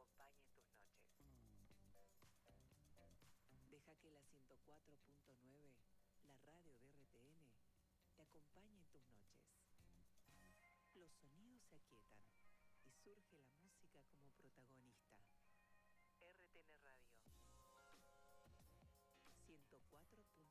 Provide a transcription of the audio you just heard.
acompañe en tus noches. Deja que la 104.9, la radio de RTN, te acompañe en tus noches. Los sonidos se aquietan y surge la música como protagonista. RTN Radio 104.9.